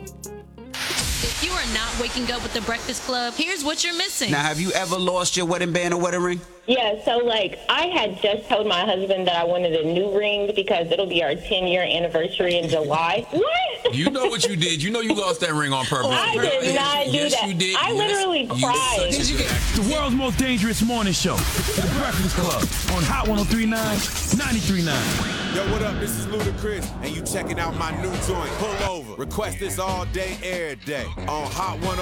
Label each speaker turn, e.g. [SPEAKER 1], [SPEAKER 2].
[SPEAKER 1] If you are not waking up with the Breakfast Club, here's what you're missing.
[SPEAKER 2] Now, have you ever lost your wedding band or wedding ring?
[SPEAKER 3] Yeah, so, I had just told my husband that I wanted a new ring because it'll be our 10-year anniversary in July. What?
[SPEAKER 4] You know what you did. You know you lost that ring on purpose.
[SPEAKER 3] I did not do that.
[SPEAKER 4] Yes, you did.
[SPEAKER 3] I literally cried.
[SPEAKER 5] The world's most dangerous morning show. The Breakfast Club on Hot 103.9, 93.9.
[SPEAKER 6] Yo, what up? This is Ludacris, and you checking out my new joint, Pull Over. Request this all day, every day on Hot 103.